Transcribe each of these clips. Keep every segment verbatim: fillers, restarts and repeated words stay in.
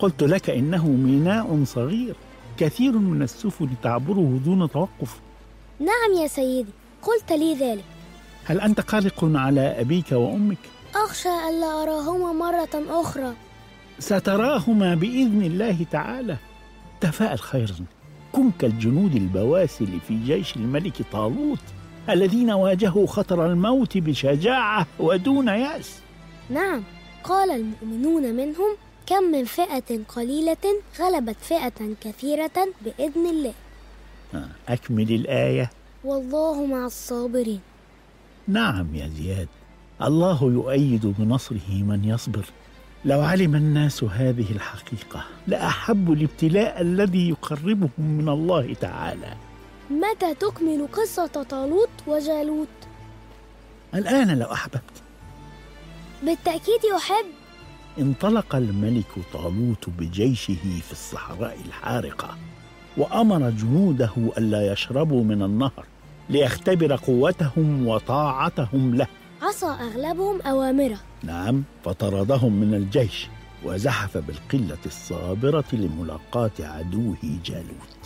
قلت لك إنه ميناء صغير كثير من السفن تعبره دون توقف. نعم يا سيدي، قلت لي ذلك. هل أنت قلق على أبيك وأمك؟ أخشى ألا أراهما مرة أخرى. ستراهما بإذن الله تعالى. تفاءل خيرا، كن كالجنود البواسل في جيش الملك طالوت الذين واجهوا خطر الموت بشجاعة ودون يأس. نعم، قال المؤمنون منهم: كم من فئة قليلة غلبت فئة كثيرة بإذن الله. أكمل الآية. والله مع الصابرين. نعم يا زياد، الله يؤيد بنصره من يصبر. لو علم الناس هذه الحقيقة لأحبوا الابتلاء الذي يقربهم من الله تعالى. متى تكمل قصة طالوت وجالوت؟ الآن لو أحببت. بالتأكيد أحب. انطلق الملك طالوت بجيشه في الصحراء الحارقة، وأمر جنوده ألا يشربوا من النهر ليختبر قوتهم وطاعتهم له. عصى أغلبهم أوامره. نعم، فطردهم من الجيش وزحف بالقلة الصابرة لملاقاة عدوه جالوت.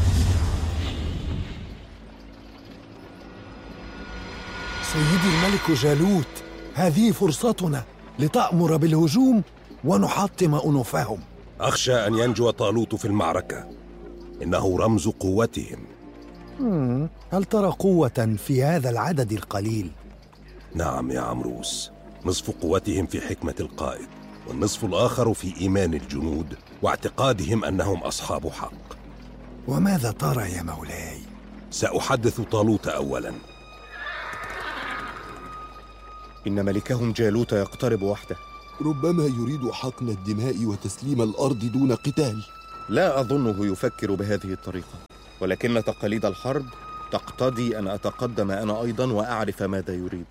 سيدي الملك جالوت، هذه فرصتنا لتأمر بالهجوم ونحطم أنوفهم. أخشى أن ينجو طالوت في المعركة، إنه رمز قوتهم. هل ترى قوة في هذا العدد القليل؟ نعم يا عمروس، نصف قوتهم في حكمة القائد، والنصف الآخر في إيمان الجنود واعتقادهم أنهم أصحاب حق. وماذا ترى يا مولاي؟ سأحدث طالوت أولا. إن ملكهم جالوت يقترب وحده. ربما يريد حقن الدماء وتسليم الأرض دون قتال. لا أظنه يفكر بهذه الطريقة، ولكن تقاليد الحرب تقتضي أن أتقدم أنا أيضا وأعرف ماذا يريد.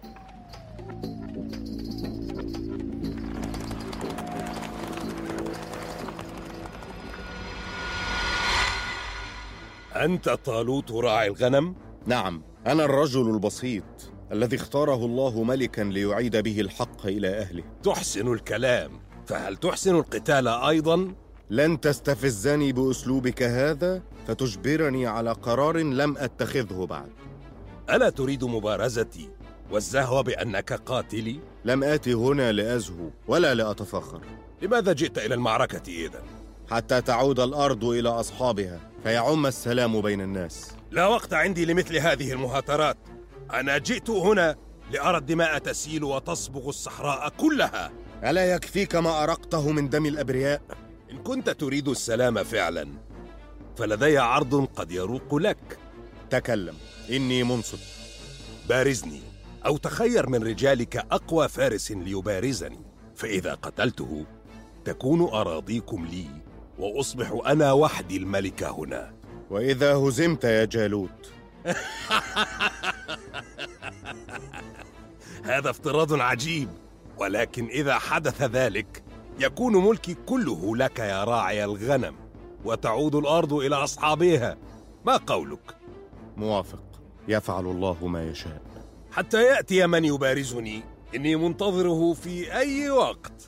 أنت طالوت راعي الغنم؟ نعم، أنا الرجل البسيط الذي اختاره الله ملكا ليعيد به الحق إلى أهله. تحسن الكلام، فهل تحسن القتال أيضا؟ لن تستفزني بأسلوبك هذا فتجبرني على قرار لم أتخذه بعد. ألا تريد مبارزتي والزهو بأنك قاتلي؟ لم آتي هنا لأزهو ولا لأتفاخر. لماذا جئت إلى المعركة إذن؟ حتى تعود الأرض إلى أصحابها فيعم السلام بين الناس. لا وقت عندي لمثل هذه المهاترات. أنا جئت هنا لأرى الدماء تسيل وتصبغ الصحراء كلها. ألا يكفيك ما أرقته من دم الأبرياء؟ إن كنت تريد السلام فعلا فلدي عرض قد يروق لك. تكلم، إني منصت. بارزني أو تخير من رجالك أقوى فارس ليبارزني، فإذا قتلته تكون أراضيكم لي وأصبح أنا وحدي الملك هنا. وإذا هزمت يا جالوت؟ هذا افتراض عجيب، ولكن إذا حدث ذلك يكون ملكي كله لك يا راعي الغنم، وتعود الأرض إلى أصحابها. ما قولك؟ موافق، يفعل الله ما يشاء. حتى يأتي من يبارزني، إني منتظره في أي وقت.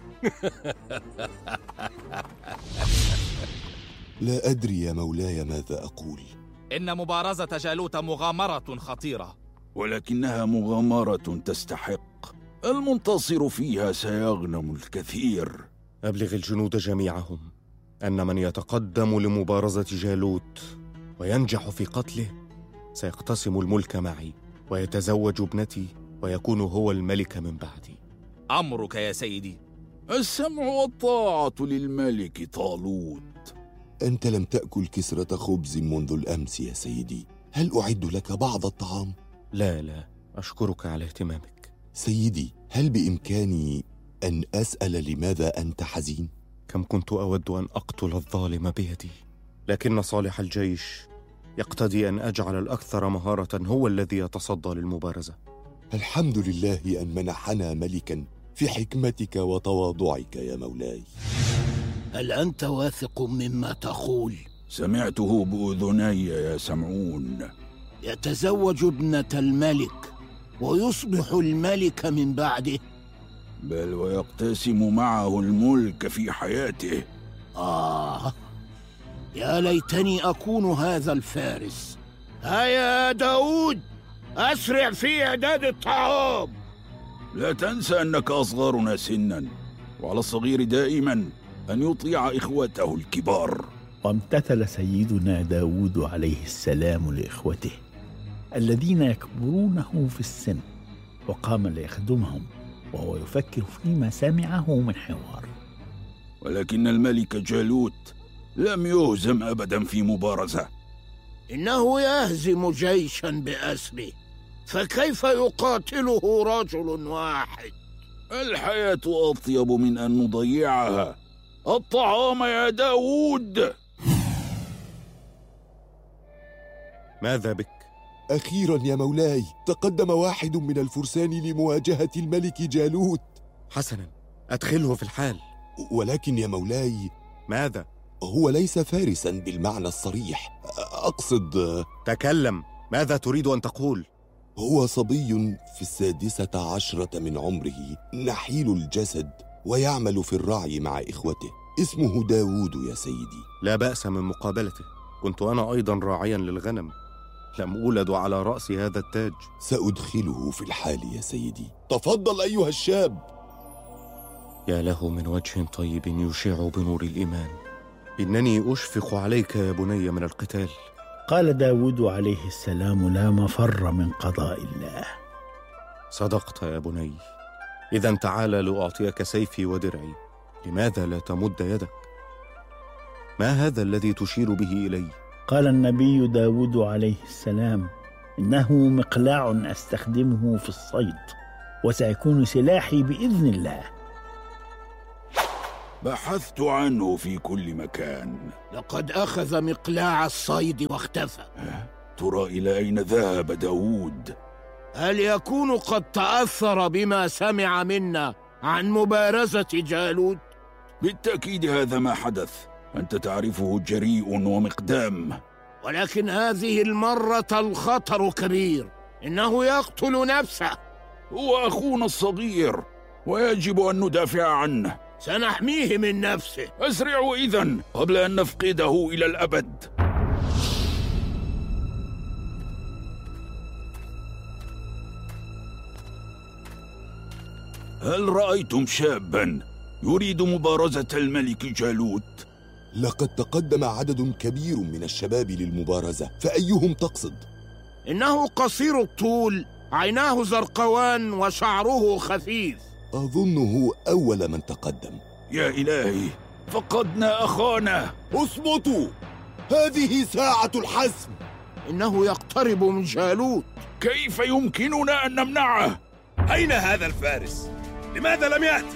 لا أدري يا مولاي ماذا أقول. إن مبارزة جالوت مغامرة خطيرة، ولكنها مغامرة تستحق. المنتصر فيها سيغنم الكثير. أبلغ الجنود جميعهم أن من يتقدم لمبارزة جالوت وينجح في قتله سيقتسم الملك معي ويتزوج ابنتي ويكون هو الملك من بعدي. أمرك يا سيدي. السمع والطاعة للملك طالوت. أنت لم تأكل كسرة خبز منذ الأمس يا سيدي، هل أعد لك بعض الطعام؟ لا لا، أشكرك على اهتمامك. سيدي، هل بإمكاني أن أسأل لماذا أنت حزين؟ كم كنت أود أن أقتل الظالم بيدي، لكن صالح الجيش يقتضي أن أجعل الأكثر مهارة هو الذي يتصدى للمبارزة. الحمد لله أن منحنا ملكا في حكمتك وتواضعك يا مولاي. هل أنت واثق مما تقول؟ سمعته بأذني يا سمعون. يتزوج ابنة الملك ويصبح الملك من بعده؟ بل ويقتسم معه الملك في حياته. آه يا ليتني أكون هذا الفارس. هيا يا داود، أسرع في إعداد الطعام. لا تنسى أنك أصغرنا سنا، وعلى الصغير دائما أن يطيع إخوته الكبار. وامتثل سيدنا داود عليه السلام لإخوته الذين يكبرونه في السن، وقام ليخدمهم وهو يفكر فيما سمعه من حوار. ولكن الملك جالوت لم يهزم أبدا في مبارزة. إنه يهزم جيشا بأسره، فكيف يقاتله رجل واحد؟ الحياة أطيب من أن نضيعها. الطعام يا داود. ماذا بك؟ أخيرا يا مولاي، تقدم واحد من الفرسان لمواجهة الملك جالوت. حسنا، أدخله في الحال. ولكن يا مولاي. ماذا؟ هو ليس فارسا بالمعنى الصريح، أقصد. تكلم، ماذا تريد أن تقول؟ هو صبي في السادسة عشرة من عمره، نحيل الجسد، ويعمل في الرعي مع إخوته. اسمه داود يا سيدي. لا بأس من مقابلته، كنت أنا أيضا راعيا للغنم، لم أولد على رأس هذا التاج. سأدخله في الحال يا سيدي. تفضل أيها الشاب. يا له من وجه طيب يشع بنور الإيمان. إنني أشفق عليك يا بني من القتال. قال داود عليه السلام: لا مفر من قضاء الله. صدقت يا بني. إذا تعال لأعطيك سيفي ودرعي. لماذا لا تمد يدك؟ ما هذا الذي تشير به إلي؟ قال النبي داود عليه السلام: إنه مقلاع أستخدمه في الصيد، وسيكون سلاحي بإذن الله. بحثت عنه في كل مكان. لقد أخذ مقلاع الصيد واختفى. ترى إلى أين ذهب داود؟ هل يكون قد تأثر بما سمع منا عن مبارزة جالوت؟ بالتأكيد هذا ما حدث. أنت تعرفه جريء ومقدام، ولكن هذه المرة الخطر كبير. إنه يقتل نفسه. هو أخونا الصغير ويجب أن ندافع عنه. سنحميه من نفسه. أسرعوا إذن قبل أن نفقده إلى الأبد. هل رأيتم شابا يريد مبارزة الملك جالوت؟ لقد تقدم عدد كبير من الشباب للمبارزة، فأيهم تقصد؟ إنه قصير الطول، عيناه زرقوان، وشعره خفيف. أظنه أول من تقدم. يا إلهي، فقدنا أخانا. اصمتوا، هذه ساعة الحسم. إنه يقترب من جالوت. كيف يمكننا أن نمنعه؟ أين هذا الفارس؟ لماذا لم يأتي؟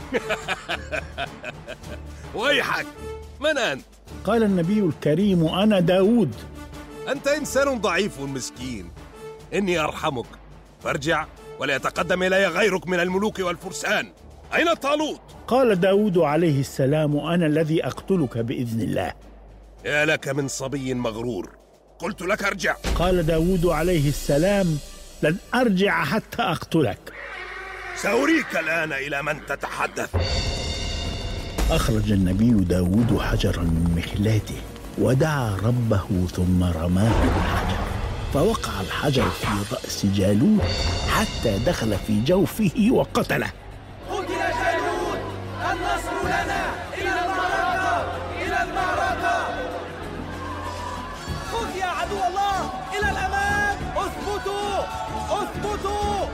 ويحك، من أنت؟ قال النبي الكريم: أنا داود. أنت إنسان ضعيف مسكين، إني أرحمك، فارجع ولا يتقدم إلي غيرك من الملوك والفرسان. أين طالوت؟ قال داود عليه السلام: أنا الذي أقتلك بإذن الله. يا لك من صبي مغرور، قلت لك ارجع. قال داود عليه السلام: لن أرجع حتى أقتلك. سأريك الآن إلى من تتحدث. أخرج النبي داود حجرا من مخلاته ودعا ربه ثم رماه بالحجر، فوقع الحجر في رأس جالوت حتى دخل في جوفه وقتله. قتل جالوت، النصر لنا، إلى المعركة، إلى المعركة. خذ يا عدو الله، إلى الأمام، اثبتوا، اثبتوا.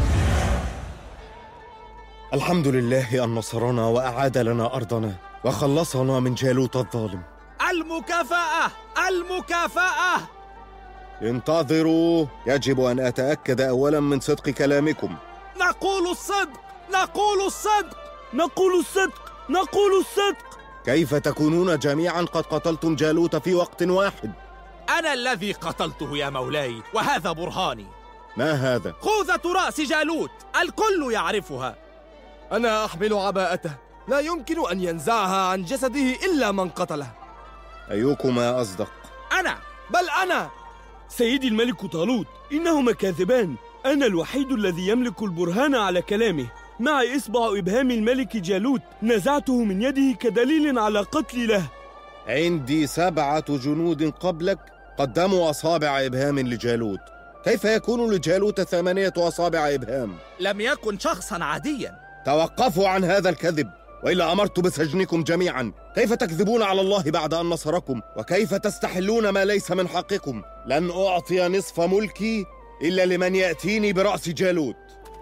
الحمد لله أن نصرنا وأعاد لنا أرضنا وخلصنا من جالوت الظالم. المكافأة، المكافأة. انتظروا، يجب أن أتأكد أولا من صدق كلامكم. نقول الصدق، نقول الصدق، نقول الصدق، نقول الصدق. كيف تكونون جميعا قد قتلتم جالوت في وقت واحد؟ أنا الذي قتلته يا مولاي، وهذا برهاني. ما هذا؟ خوذة رأس جالوت، الكل يعرفها. أنا أحمل عباءته، لا يمكن أن ينزعها عن جسده إلا من قتله. أيكما أصدق؟ أنا. بل أنا. سيدي الملك طالوت، إنهما كاذبان. أنا الوحيد الذي يملك البرهان على كلامه. معي إصبع إبهام الملك جالوت، نزعته من يده كدليل على قتلي له. عندي سبعة جنود قبلك قدموا أصابع إبهام لجالوت، كيف يكون لجالوت ثمانية أصابع إبهام؟ لم يكن شخصا عاديا. توقفوا عن هذا الكذب، وإلا أمرت بسجنكم جميعا. كيف تكذبون على الله بعد أن نصركم؟ وكيف تستحلون ما ليس من حقكم؟ لن أعطي نصف ملكي إلا لمن يأتيني برأس جالوت.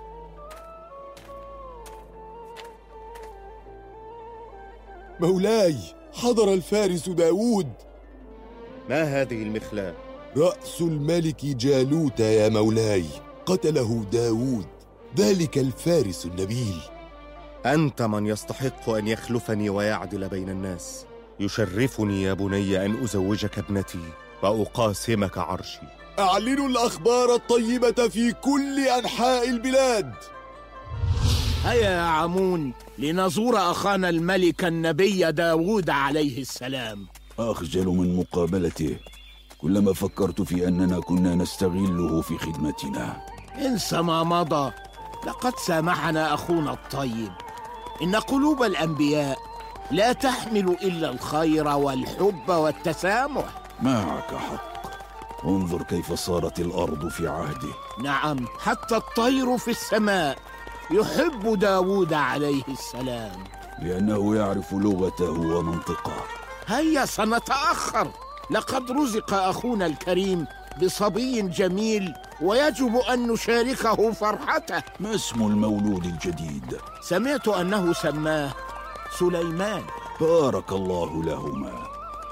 مولاي، حضر الفارس داود. ما هذه المخلاة؟ رأس الملك جالوت يا مولاي، قتله داود، ذلك الفارس النبيل. أنت من يستحق أن يخلفني ويعدل بين الناس. يشرفني يا بني أن أزوجك ابنتي وأقاسمك عرشي. أعلنوا الأخبار الطيبة في كل أنحاء البلاد. هيا يا عمون لنزور أخانا الملك النبي داود عليه السلام. أخجل من مقابلته، كلما فكرت في أننا كنا نستغله في خدمتنا. انسى ما مضى، لقد سامحنا أخونا الطيب. إن قلوب الأنبياء لا تحمل إلا الخير والحب والتسامح. معك حق، انظر كيف صارت الأرض في عهده. نعم، حتى الطير في السماء يحب داود عليه السلام، لأنه يعرف لغته ومنطقه. هيا سنتأخر، لقد رزق أخونا الكريم بصبي جميل ويجب أن نشاركه فرحته. ما اسم المولود الجديد؟ سمعت أنه سماه سليمان. بارك الله لهما.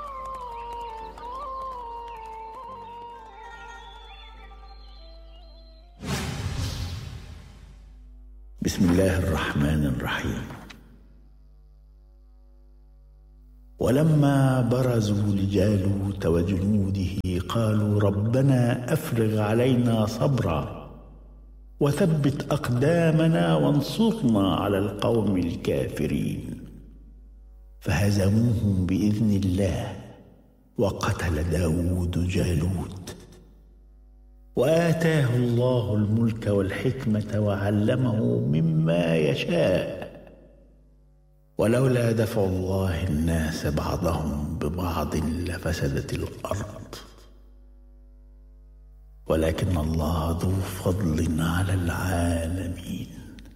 بسم الله الرحمن الرحيم. ولما برزوا لجالوت وجنوده قالوا ربنا أفرغ علينا صبرا وثبت أقدامنا وانصرنا على القوم الكافرين. فهزموهم بإذن الله وقتل داود جالوت، وآتاه الله الملك والحكمة وعلمه مما يشاء. ولولا دفع الله الناس بعضهم ببعض لفسدت الأرض، ولكن الله ذو فضل على العالمين.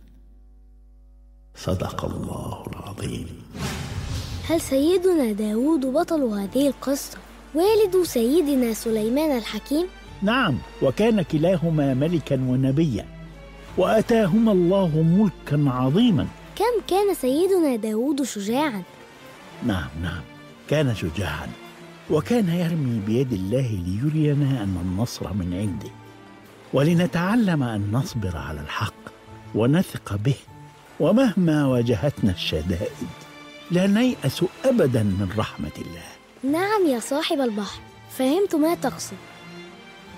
صدق الله العظيم. هل سيدنا داود بطل هذه القصة والد سيدنا سليمان الحكيم؟ نعم، وكان كلاهما ملكا ونبيا، وآتاهما الله ملكا عظيما. كم كان سيدنا داود شجاعا. نعم نعم كان شجاعا، وكان يرمي بيد الله ليرينا أن النصر من عنده، ولنتعلم أن نصبر على الحق ونثق به، ومهما واجهتنا الشدائد لا نيأس أبدا من رحمة الله. نعم يا صاحب البحر، فهمت ما تقصد.